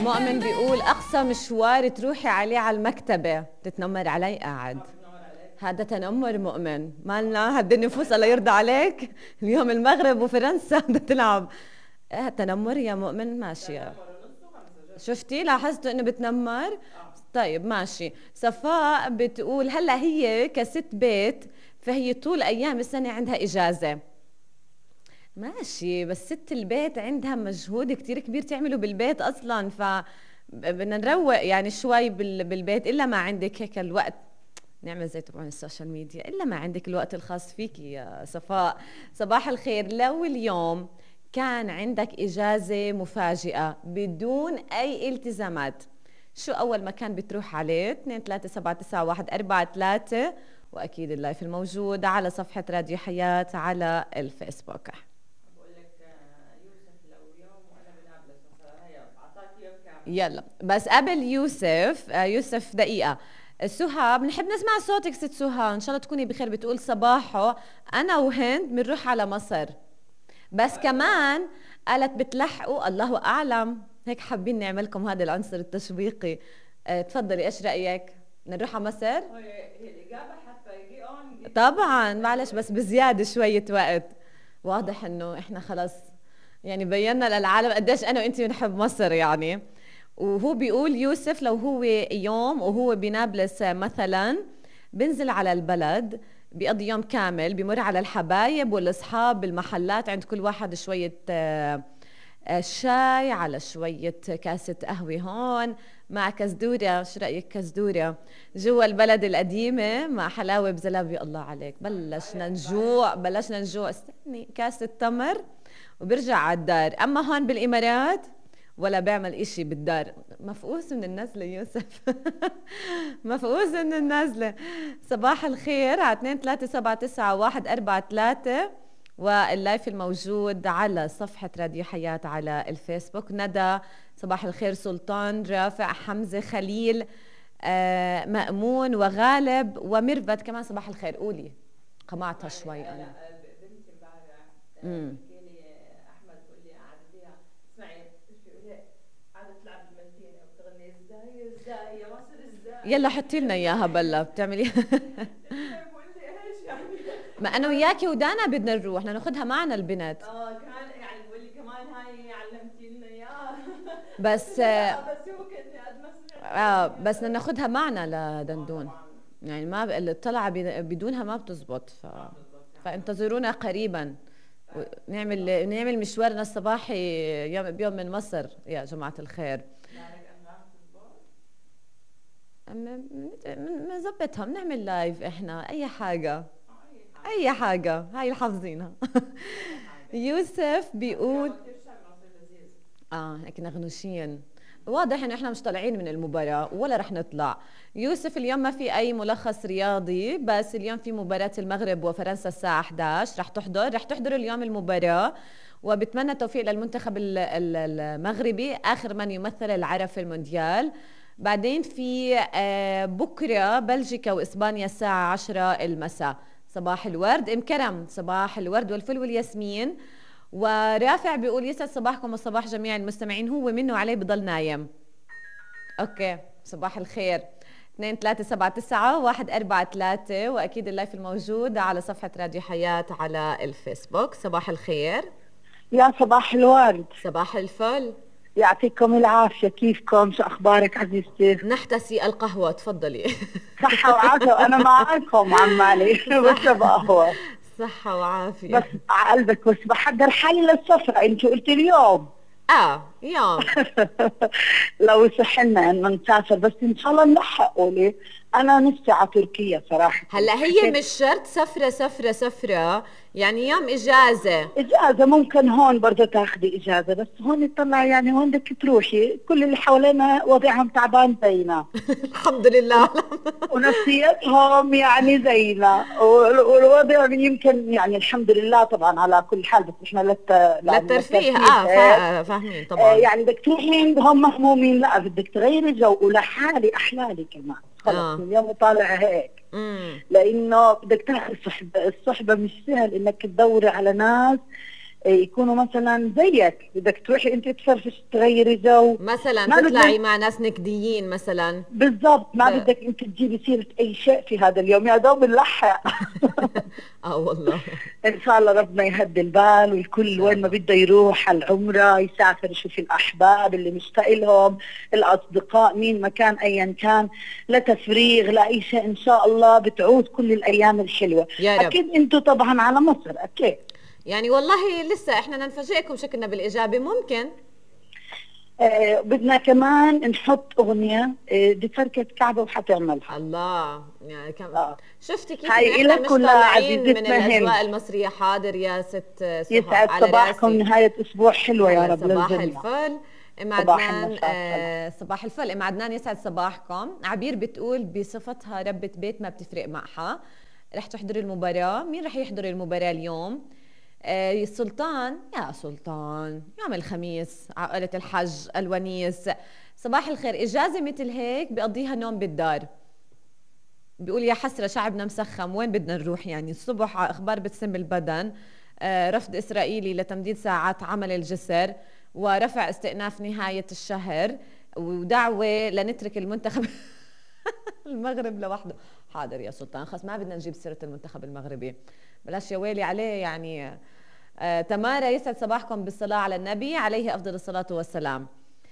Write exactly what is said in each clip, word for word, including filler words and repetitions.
مؤمن بيقول اقصى مشوار تروحي عليه على المكتبه تتنمر علي قاعد. هذا تنمر مؤمن، مالنا هالدنيا نفوس الله يرضى عليك. اليوم المغرب وفرنسا بدها تلعب. اه تنمر يا مؤمن ماشي. شفتي لاحظتوا انه بتنمر. طيب ماشي. صفاء بتقول هلا هي كست بيت فهي طول ايام السنه عندها اجازه. ماشي، بس ست البيت عندها مجهود كتير كبير تعمله بالبيت اصلا، ف بدنا نروق يعني شوي بالبيت، الا ما عندك هيك الوقت نعمل زي تبعون السوشيال ميديا، الا ما عندك الوقت الخاص فيك يا صفاء. صباح الخير. لو اليوم كان عندك اجازه مفاجئه بدون اي التزامات، شو اول مكان بتروح عليه؟ اثنين ثلاثة سبعة تسعة واحد أربعة ثلاثة، واكيد اللايف الموجود على صفحه راديو حياه على الفيسبوك. يلا بس قبل يوسف، يوسف دقيقة. سهى بنحب نسمع صوتك ست سهى، ان شاء الله تكوني بخير. بتقول صباحو انا وهند بنروح على مصر، بس كمان قالت بتلحقوا الله اعلم. هيك حابين نعملكم هذا العنصر التشويقي. اه تفضلي، ايش رايك؟ نروح على مصر؟ هي الاجابه حتى يجي اون طبعا معلش بس بزياده شويه وقت. واضح انه احنا خلص يعني بينا للعالم قديش انا وانت بنحب مصر يعني. وهو بيقول يوسف لو هو يوم وهو بنابلس مثلا بنزل على البلد بيقضي يوم كامل، بيمر على الحبايب والاصحاب بالمحلات، عند كل واحد شوية شاي على شوية كاسة قهوة هون مع كزدورة. شو رأيك كزدورة جوا البلد القديمة مع حلاوة بزلابية؟ الله عليك، بلشنا نجوع بلشنا نجوع. استني كاسة تمر وبرجع على الدار. أما هون بالإمارات ولا بيعمل إشي بالدار. مفقوس من النزلة يوسف. مفقوس من النزلة. صباح الخير على اثنين ثلاثة سبعة تسعة واحد أربعة ثلاثة، واللايف الموجود على صفحة راديو حياة على الفيسبوك. ندى صباح الخير. سلطان، رافع، حمزة، خليل، آه، مأمون وغالب ومرفت كمان صباح الخير. قولي قمعتها شوي أنا. بنتي امبارح امم بتحكي لي احمد بيقول لي قاعد فيها اسمعي بتقول لي قاعده تلعب بالمنتينه وبتغني ازاي ازاي يا مصر ازاي. يلا حطي لنا اياها بلا بتعملي. بقول لي ايش يعني. ما انا وياكي ودانا بدنا نروح، بدنا ناخذها معنا البنت. اه كمان يعني بقول لي كمان هاي علمتي لنا اياها. بس لا بس هو كاني قد ما آه سمعت بس بدنا ناخذها معنا لدندون. يعني ما ب... الطلعه بدونها ما بتزبط. ف... فانتظرونا قريبا ونعمل نعمل مشوارنا الصباحي يوم بيوم من مصر يا جماعه الخير. بنظبطها بنعمل لايف احنا اي حاجه اي حاجه هاي حافظينها. يوسف بيقول اه هيك نغنوشين. واضح انه احنا مش طالعين من المباراة ولا رح نطلع. يوسف اليوم ما في اي ملخص رياضي، بس اليوم في مباراة المغرب وفرنسا الساعة احد عشر. رح تحضر رح تحضر اليوم المباراة، وبتمنى التوفيق للمنتخب المغربي اخر من يمثل العرب في المونديال. بعدين في بكرة بلجيكا واسبانيا الساعة عشرة المساء. صباح الورد ام كرم، صباح الورد والفل والياسمين. ورافع بيقول يسعد صباحكم وصباح جميع المستمعين، هو منه عليه بضل نايم. اوكي صباح الخير. اثنين ثلاثة سبعة تسعة واحد أربعة ثلاثة، واكيد اللايف الموجود على صفحة راديو حياة على الفيسبوك. صباح الخير. يا صباح الورد. صباح الفل. يعطيكم العافية، كيفكم؟ شو أخبارك عزيزتي؟ نحتسي القهوة، تفضلي. صحة وعافية، أنا معاكم عمالي بشرب قهوة. صحة وعافية. بس على قلبك، بس بحضر حالي للسفرة. أنت قلت اليوم اه يوم. لو يصح لنا إنه نسافر، بس إن شاء الله نلحق. قولي أنا نفسي على تركيا صراحة. هلا هي مش شرط سفرة سفرة سفرة، يعني يوم إجازة. إجازة ممكن هون برضه تاخذي إجازة، بس هون طلع يعني هون بدك تروحي كل اللي حوالينا وضعهم تعبان زينا. الحمد لله. ونفسيتهم يعني زينا، والوضع يمكن يعني الحمد لله طبعا على كل حال، بس احنا لت للترفيه. اه فاهمين طبعا. آه يعني بدك تروحي عندهم مهمومين، لا بدك تغيري جو. ولحالي أحلالي كمان خلص آه. اليوم طالع هيك. مم. لانه بدك تاخذ صحبه، الصحبه مش سهل انك تدوري على ناس يكونوا مثلا زيك، بدك تروحي انت تفرفش تغيري جو مثلا ما تطلعي بدك مع ناس نكديين مثلا. بالضبط، ما ب... بدك انت تجيبي سيرة اي شيء في هذا اليوم، يا دوب نلحق. اه والله. ان شاء الله ربنا يهدي البال، ان والكل شاء وين ما الله. بده يروح على العمرة يسافر يشوف الاحباب اللي مشتاق لهم، الاصدقاء، مين ما كان ايا كان، لا تفريغ لا اي شيء، ان شاء الله بتعود كل الايام الحلوة. يا رب. اكيد انتم طبعا على مصر اكيد. يعني والله لسه احنا نفاجئكم شكلنا بالاجابه ممكن. آه بدنا كمان نحط اغنية آه دي فركة كعبة وحتعملها. الله يعني كم. آه. شفتي كيف انه هاي احنا مش إلك ولا طالعين من عزيزتنا الاجواء هند؟ المصريه. حاضر يا ست سهى يسعد على صباحكم، راسي. نهاية اسبوع حلوة يا هلا رب صباح للجميع. الفل ام صباح عدنان. النشاط. آه صباح الفل ام عدنان، يسعد صباحكم. عبير بتقول بصفتها ربة بيت ما بتفرق معها رح تحضر المباراة. مين رح يحضر المباراة اليوم؟ آه السلطان. يا سلطان يوم الخميس عقلة الحج الونيس. صباح الخير. إجازة مثل هيك بقضيها نوم بالدار. بيقول يا حسرة شعبنا مسخم، وين بدنا نروح يعني؟ الصبح أخبار بتسم البدن، آه رفض إسرائيلي لتمديد ساعات عمل الجسر، ورفع استئناف نهاية الشهر، ودعوة لنترك المنتخب المغرب لوحده. حاضر يا سلطان، خلاص ما بدنا نجيب سيرة المنتخب المغربي، بلاش يا ويلي عليه يعني. آه تمارا يسعد صباحكم بالصلاة على النبي عليه أفضل الصلاة والسلام.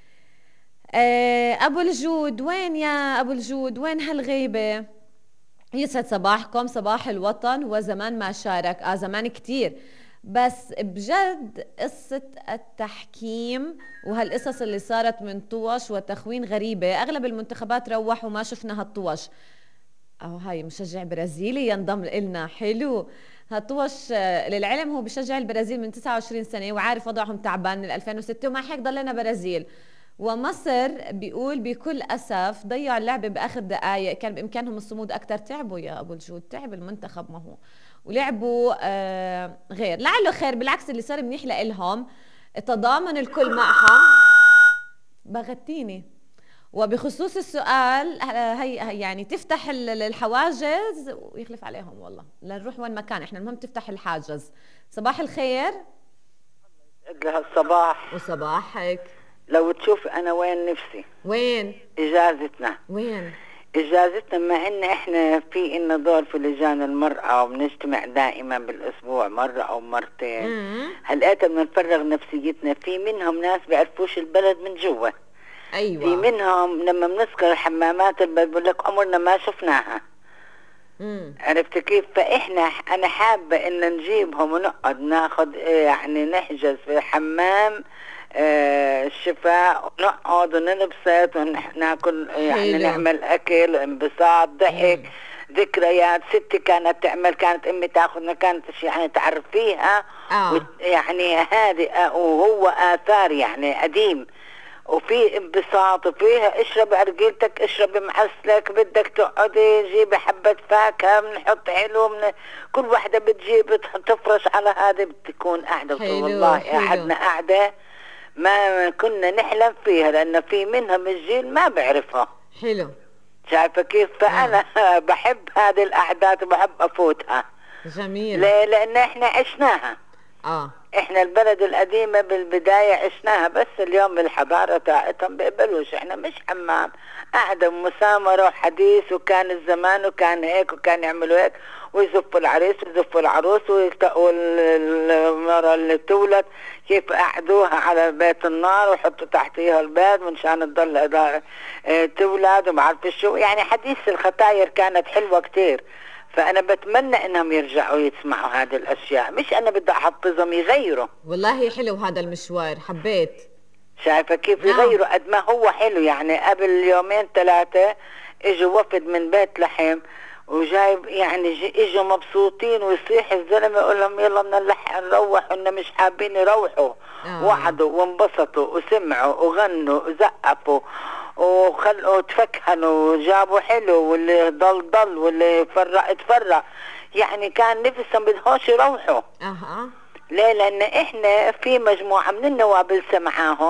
آه أبو الجود، وين يا أبو الجود؟ وين هالغيبة؟ يسعد صباحكم. صباح الوطن وزمان ما شارك. آه زمان كتير، بس بجد قصة التحكيم وهالقصص اللي صارت من طوش وتخوين غريبة. أغلب المنتخبات روح وما شفنا هالطوش. أو هاي مشجع برازيلي ينضم لنا. حلو. هالطوش للعلم هو بشجع البرازيل من تسعة وعشرين سنة وعارف وضعهم تعبان من ألفين وستة وما هيك ضلنا برازيل. ومصر بيقول بكل أسف ضيعوا اللعبة بآخر دقائق، كان بإمكانهم الصمود أكتر. تعبوا يا أبو الجود، تعب المنتخب ما هو، ولعبوا آه غير. لعله خير، بالعكس اللي صار منيح لإلهم تضامن الكل معهم. بغتيني. وبخصوص السؤال هي, هي يعني تفتح الحواجز ويخلف عليهم والله لنروح وين ما كان، احنا المهم تفتح الحاجز. صباح الخير. لها الصباح وصباحك. لو تشوف انا وين نفسي. وين اجازتنا؟ وين اجازتنا مع ان احنا في إلنا دور في لجان المرأة وبنجتمع دائما بالاسبوع مرة او مرتين. هلقيت بدنا نفرغ نفسيتنا. في منهم ناس بيعرفوش البلد من جوا. ايوه. في منهم لما بنذكر حمامات البلد بقول لك عمرنا ما شفناها. امم عرفت كيف؟ فاحنا انا حابة ان نجيبهم ونقعد ناخذ يعني نحجز في حمام آه الشفاء ونقعد وننبسط وناكل يعني نعمل اكل انبساط ضحك. مم. ذكريات ستي كانت تعمل، كانت امي تاخذنا، كانت يعني تعرف فيها آه. يعني هذه وهو اثار يعني قديم وفي انبساط وفيها اشرب عرقيلتك اشرب معسلك، بدك تقعدي جيبي حبة فاكهة بنحط حلو من كل واحدة بتجيب تفرش على هذا بتكون قاعدة. والله قعدنا قاعدة ما كنا نحلم فيها لأن في منهم الجيل ما بعرفها. حلو. شايفة كيف؟ فأنا آه. بحب هذه الأحداث وبحب أفوتها. جميل. ليه؟ لأن إحنا عشناها. آه. احنا البلد القديمة بالبداية عشناها، بس اليوم الحضارة تاعتهم بيقبلوش. احنا مش حمام، قاعدة مسامرة وحديث، وكان الزمان وكان هيك وكان يعملوا هيك ويزفوا العريس ويزفوا العروس ويلتقوا المرة اللي تولد كيف قعدوها على بيت النار وحطوا تحتيها البيض منشان تضل تولد وما عارف شو. يعني حديث الختاير كانت حلوة كتير. فأنا بتمنى إنهم يرجعوا يسمعوا هذه الأشياء، مش أنا بدي أحفظهم، يغيروا. والله حلو هذا المشوار، حبيت. شايفة كيف؟ يغيروا قد ما هو حلو. يعني قبل يومين ثلاثة إجوا وفد من بيت لحم وجايب يعني إجوا مبسوطين ويصيح الزلمة يقول لهم يلا بدنا نلحق نروح وإنه مش حابين يروحوا. آه. وعدوا وانبسطوا وسمعوا وغنوا وزقفوا وخلقوا تفكهنوا وجابوا حلو، واللي ضل ضل واللي فرق اتفرق. يعني كان نفسهم بدهوش يروحوا. اها. ليه؟ لان احنا في مجموعة من النواب اللي معاهم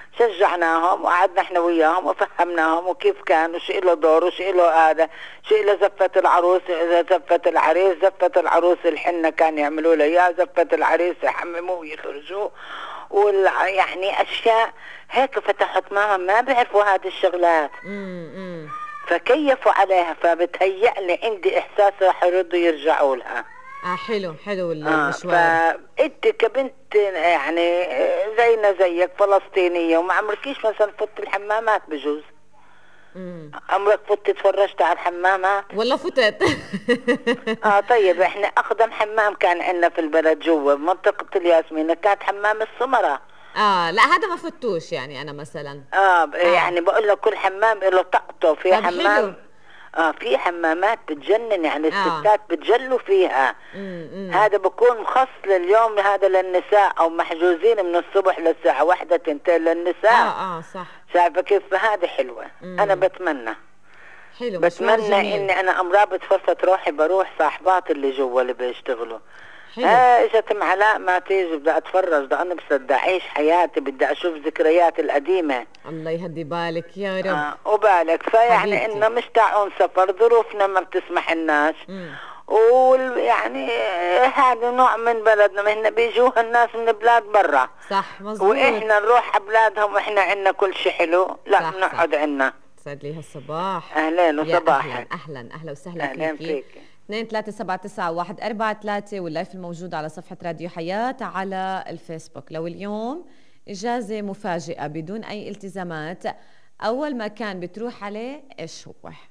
شجعناهم وقعدنا احنا وياهم وفهمناهم وكيف كان وشو له دور وشو له هذا، شو له زفة العروس، اذا زفة العريس، زفة العروس الحنة كان يعملوا له اياها، زفة العريس يحمموه ويخرجوه، وال يعني اشياء هيك فتحت ماما ما بيعرفوا هذه الشغلات. امم فكيفوا عليها، فبتهيأ لي عندي احساس راح يردوا يرجعوا لها. اه حلو حلو آه المشوار. فانت كبنت يعني زينا زيك فلسطينيه وما عمركيش مثلا فت الحمامات بجوز؟ امم عمرك فت تفرجت على الحمامات؟ والله فتت. اه طيب احنا اقدم حمام كان عندنا في البلد جوا بمنطقه الياسمين كانت حمام السمره. اه لا هذا ما فتوش يعني انا مثلا. اه, آه. يعني بقول لك كل حمام له طاقته. في حمام حلو. اه في حمامات بتجنن يعني الستات آه. بتجلوا فيها. مم. هذا بكون مخصص لليوم هذا للنساء او محجوزين من الصبح للساعة واحدة تنتين للنساء. اه اه صح. شايفة كيف؟ فهذه حلوة. مم. انا بتمنى حلو بتمنى اني انا امرأة بتفرفت روحي بروح صاحبات اللي جوا اللي بيشتغلوا. حلو. ها اجت ام علاء ما تيجي بدي اتفرج، بدي انا بدي اعيش حياتي، بدي اشوف ذكريات القديمة. الله يهدي بالك يا رب. آه وبالك فيعني انه مش تاعون سفر، ظروفنا ما بتسمح لناش. ويعني هذا نوع من بلدنا، ما هن بيجوها الناس من بلاد برا. صح مظبوط. واحنا نروح على بلادهم واحنا عندنا كل شيء حلو، لا بنقعد عندنا. سعد لي هالصباح. اهلين وصباحا. اهلا اهلا اهلا وسهلا اهلا فيكي. فيك. اثنين ثلاثة سبعة تسعة واحد أربعة ثلاثة واللايف الموجود على صفحة راديو حياة على الفيسبوك. لو اليوم إجازة مفاجئة بدون أي التزامات، أول مكان بتروح عليه إيش هو؟ احنا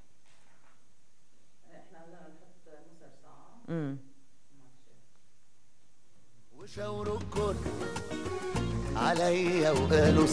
هلا نحط نص ساعة. امم وشاوروا الكل عليا وقالوا